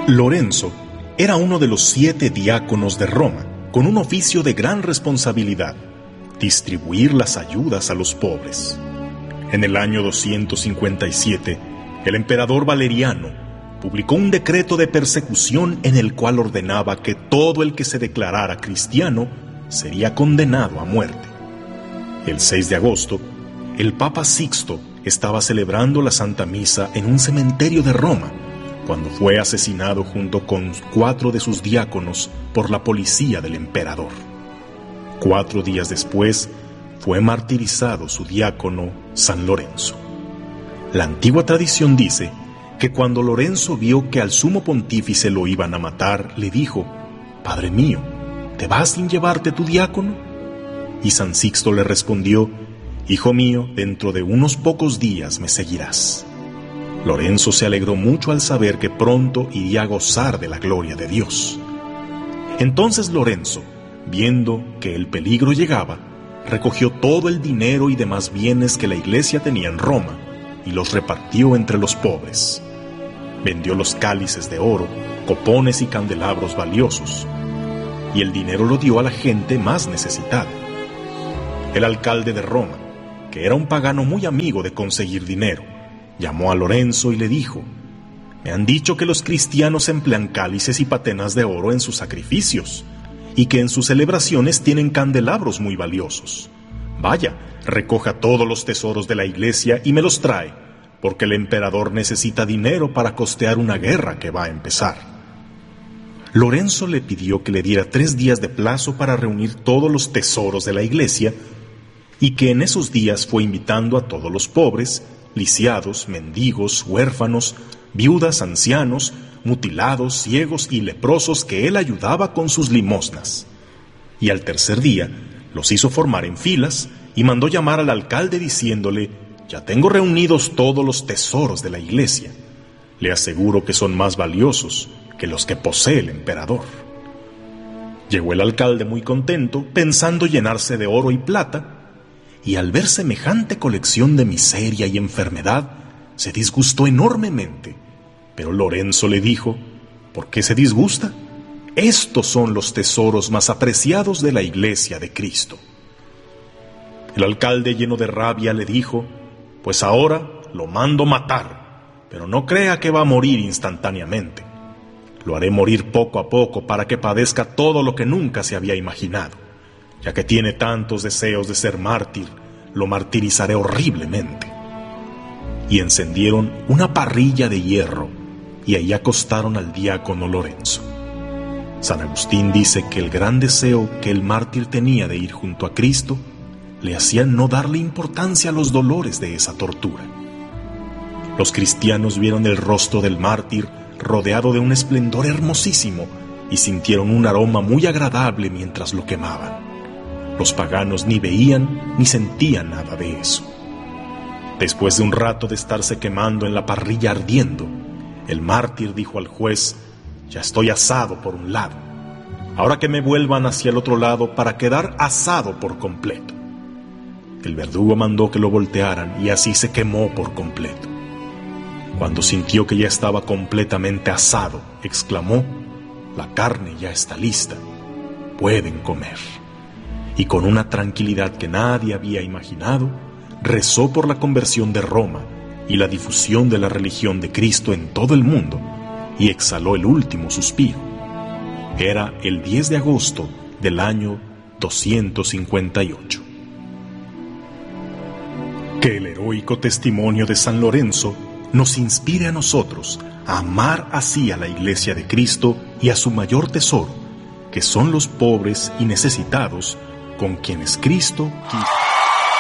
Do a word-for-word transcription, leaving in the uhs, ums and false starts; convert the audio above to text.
Lorenzo era uno de los siete diáconos de Roma, con un oficio de gran responsabilidad: distribuir las ayudas a los pobres. En el año doscientos cincuenta y siete, el emperador Valeriano publicó un decreto de persecución en el cual ordenaba que todo el que se declarara cristiano sería condenado a muerte. El seis de agosto, el Papa Sixto estaba celebrando la Santa Misa en un cementerio de Roma, cuando fue asesinado junto con cuatro de sus diáconos por la policía del emperador. Cuatro días después, fue martirizado su diácono San Lorenzo. La antigua tradición dice que cuando Lorenzo vio que al sumo pontífice lo iban a matar, le dijo: «Padre mío, ¿te vas sin llevarte tu diácono?». Y San Sixto le respondió: «Hijo mío, dentro de unos pocos días me seguirás». Lorenzo se alegró mucho al saber que pronto iría a gozar de la gloria de Dios. Entonces Lorenzo, viendo que el peligro llegaba, recogió todo el dinero y demás bienes que la iglesia tenía en Roma y los repartió entre los pobres. Vendió los cálices de oro, copones y candelabros valiosos, y el dinero lo dio a la gente más necesitada. El alcalde de Roma, que era un pagano muy amigo de conseguir dinero, llamó a Lorenzo y le dijo: «Me han dicho que los cristianos emplean cálices y patenas de oro en sus sacrificios, y que en sus celebraciones tienen candelabros muy valiosos. Vaya, recoja todos los tesoros de la iglesia y me los trae, porque el emperador necesita dinero para costear una guerra que va a empezar». Lorenzo le pidió que le diera tres días de plazo para reunir todos los tesoros de la iglesia, y que en esos días fue invitando a todos los pobres, lisiados, mendigos, huérfanos, viudas, ancianos, mutilados, ciegos y leprosos que él ayudaba con sus limosnas. Y al tercer día los hizo formar en filas y mandó llamar al alcalde diciéndole: «Ya tengo reunidos todos los tesoros de la iglesia. Le aseguro que son más valiosos que los que posee el emperador». Llegó el alcalde muy contento, pensando llenarse de oro y plata, y al ver semejante colección de miseria y enfermedad, se disgustó enormemente. Pero Lorenzo le dijo: «¿Por qué se disgusta? Estos son los tesoros más apreciados de la iglesia de Cristo». El alcalde, lleno de rabia, le dijo: «Pues ahora lo mando matar, pero no crea que va a morir instantáneamente. Lo haré morir poco a poco para que padezca todo lo que nunca se había imaginado. Ya que tiene tantos deseos de ser mártir, lo martirizaré horriblemente». Y encendieron una parrilla de hierro, y ahí acostaron al diácono Lorenzo. San Agustín dice que el gran deseo que el mártir tenía de ir junto a Cristo le hacía no darle importancia a los dolores de esa tortura. Los cristianos vieron el rostro del mártir rodeado de un esplendor hermosísimo y sintieron un aroma muy agradable mientras lo quemaban. Los paganos ni veían ni sentían nada de eso. Después de un rato de estarse quemando en la parrilla ardiendo, el mártir dijo al juez: «Ya estoy asado por un lado. Ahora que me vuelvan hacia el otro lado para quedar asado por completo». El verdugo mandó que lo voltearan y así se quemó por completo. Cuando sintió que ya estaba completamente asado, exclamó: «La carne ya está lista. Pueden comer». Y con una tranquilidad que nadie había imaginado, rezó por la conversión de Roma y la difusión de la religión de Cristo en todo el mundo, y exhaló el último suspiro. Era el diez de agosto del año doscientos cincuenta y ocho. Que el heroico testimonio de San Lorenzo nos inspire a nosotros a amar así a la Iglesia de Cristo y a su mayor tesoro, que son los pobres y necesitados, con quienes Cristo quiso.